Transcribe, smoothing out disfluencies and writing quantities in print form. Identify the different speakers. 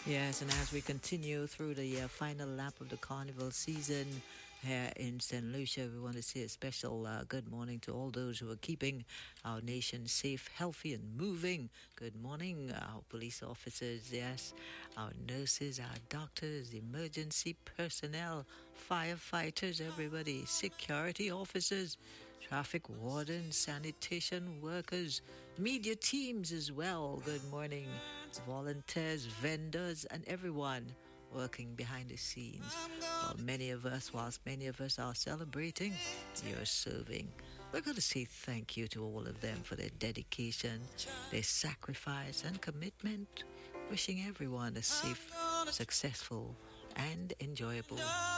Speaker 1: Yes, and as we continue through the final lap of the carnival season here in St. Lucia, we want to say a special good morning to all those who are keeping our nation safe, healthy, and moving. Good morning, our police officers, yes, our nurses, our doctors, emergency personnel, firefighters, everybody, security officers, traffic wardens, sanitation workers, media teams as well. Good morning, volunteers, vendors, and everyone working behind the scenes. Whilst many of us are celebrating, you're serving. We're going to say thank you to all of them for their dedication, their sacrifice, and commitment. Wishing everyone a safe, successful, and enjoyable